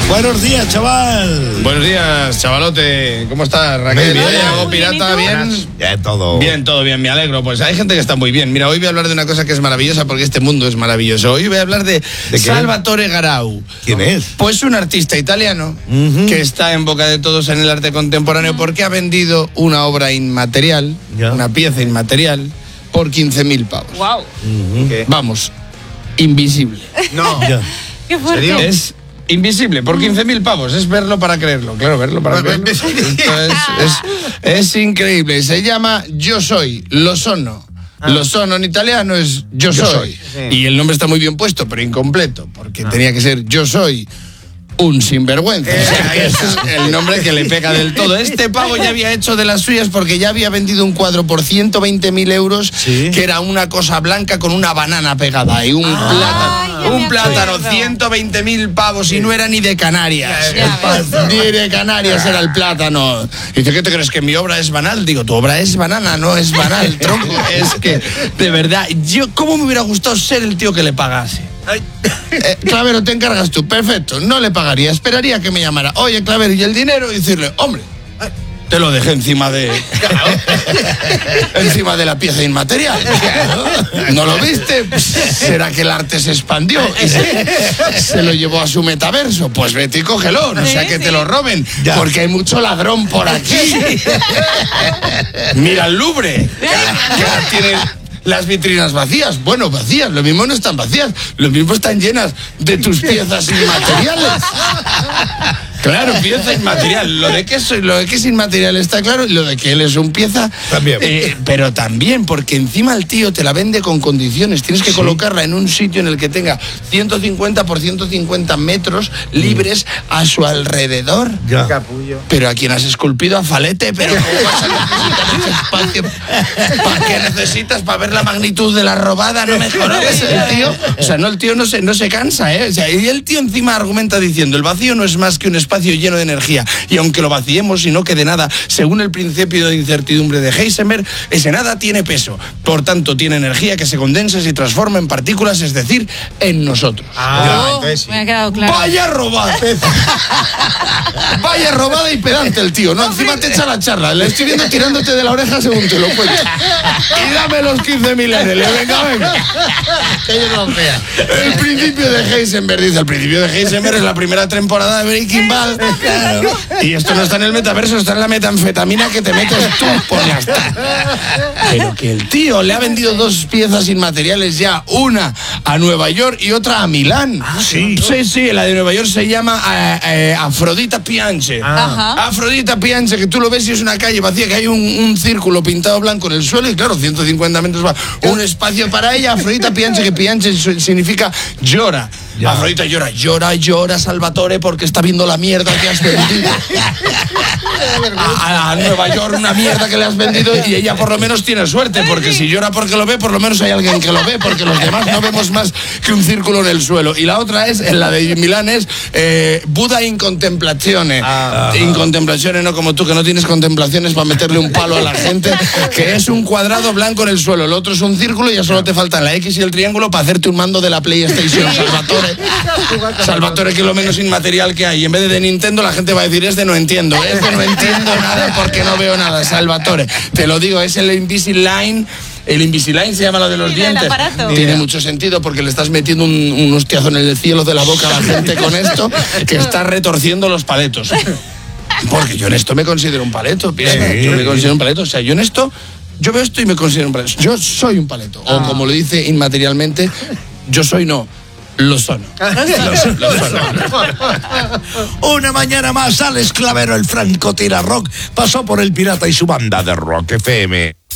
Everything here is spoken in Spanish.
Buenos días, chaval. Buenos días, chavalote. ¿Cómo estás, Raquel? Muy bien. ¿Algo pirata? ¿Bien? Bien, todo. Bien, todo bien, me alegro. Pues hay gente que está muy bien. Mira, hoy voy a hablar de una cosa que es maravillosa porque este mundo es maravilloso. Hoy voy a hablar de Salvatore Garau. ¿Quién es? Pues un artista italiano que está en boca de todos en el arte contemporáneo porque ha vendido una obra inmaterial, una pieza inmaterial, por 15.000 pavos. Wow. Vamos, invisible. No. Qué fuerte. Es invisible, por 15.000 pavos. Es verlo para creerlo. Claro, verlo para creerlo. Esto es increíble. Se llama Yo Soy, Lo Sono. Lo sono en italiano es yo soy. Sí. Y el nombre está muy bien puesto, pero incompleto, porque tenía que ser yo soy un sinvergüenza. O sea, que ese es el nombre que le pega del todo. Este pavo ya había hecho de las suyas porque ya había vendido un cuadro por 120.000 euros, que era una cosa blanca con una banana pegada y un plátano, 120.000 pavos y no era ni de Canarias. Ni de Canarias era el plátano. Y dice, ¿qué te crees? ¿Que mi obra es banal? Digo, tu obra es banana, no es banal, tronco. Es que, de verdad, ¿cómo me hubiera gustado ser el tío que le pagase? Clavero, te encargas tú, perfecto, no le pagaría, esperaría que me llamara. Oye, Clavero, ¿y el dinero? Y decirle, hombre, te lo dejé encima de encima de la pieza inmaterial. ¿No lo viste? ¿Será que el arte se expandió y se lo llevó a su metaverso? Pues vete y cógelo, no sea que te lo roben, porque hay mucho ladrón por aquí. Mira el Louvre, que tiene las vitrinas vacías. Bueno, vacías, lo mismo no están vacías, lo mismo están llenas de tus piezas inmateriales. Claro, pieza inmaterial. Lo de que es inmaterial está claro, y lo de que él es un pieza también. Pero también, porque encima el tío te la vende con condiciones. Tienes que colocarla en un sitio en el que tenga 150 por 150 metros libres a su alrededor. Capullo. Pero a quien has esculpido a Falete, pero ¿cómo vas a necesitar ese espacio? ¿Para qué necesitas? ¿Para ver la magnitud de la robada? No me conoces el tío. O sea, no, el tío no se cansa, ¿eh? O sea, y el tío encima argumenta diciendo, el vacío no es más que un espacio lleno de energía, y aunque lo vaciemos y no quede nada, según el principio de incertidumbre de Heisenberg, ese nada tiene peso, por tanto tiene energía que se condensa y se transforma en partículas, es decir, en nosotros. Entonces sí. Me ha quedado claro. ¡Vaya robada! Vaya robada y pedante el tío, ¿no? Encima te echa la charla, le estoy viendo tirándote de la oreja según te lo cuento. Y dame los 15.000 euros, venga. Que yo no vea. El principio de Heisenberg, dice, el principio de Heisenberg es la primera temporada de Breaking Bad. Claro. Y esto no está en el metaverso, está en la metanfetamina que te metes tú por ya está. Pero que el tío le ha vendido 2 piezas inmateriales ya, una a Nueva York y otra a Milán. Sí, la de Nueva York se llama Afrodita Pianche. Afrodita Pianche, que tú lo ves y es una calle vacía, que hay un círculo pintado blanco en el suelo y claro, 150 metros va un espacio para ella. Afrodita Pianche, que Pianche significa llora. Afrodita llora, Salvatore, porque está viendo la mierda que has vendido. A Nueva York, una mierda que le has vendido, y ella por lo menos tiene suerte, porque si llora porque lo ve, por lo menos hay alguien que lo ve, porque los demás no vemos más que un círculo en el suelo. Y la otra es, en la de Milán es Buda in contemplazione. In contemplazione, no como tú, que no tienes contemplaciones para meterle un palo a la gente, que es un cuadrado blanco en el suelo, el otro es un círculo y ya solo te faltan la X y el triángulo para hacerte un mando de la PlayStation, Salvatore, que es lo menos inmaterial que hay. Y en vez de Nintendo, la gente va a decir, es de no entiendo nada porque no veo nada, Salvatore. Te lo digo, es el Invisalign. El Invisalign se llama lo de los dientes. Tiene mucho sentido porque le estás metiendo un hostiazo en el cielo de la boca a la gente con esto, que está retorciendo los paletos. Porque yo en esto me considero un paleto, yo me considero un paleto. O sea, yo en esto, yo veo esto y me considero un paleto. Yo soy un paleto. O como lo dice inmaterialmente, yo soy lo sono. Una mañana más, Alex Clavero, el francotirador rock, pasó por El Pirata y su banda de Rock FM.